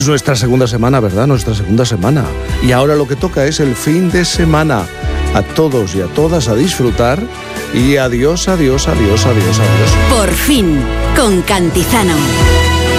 Es nuestra segunda semana, ¿verdad? Nuestra segunda semana. Y ahora lo que toca es el fin de semana. A todos y a todas a disfrutar. Y adiós, adiós, adiós, adiós, adiós. Por fin, con Cantizano.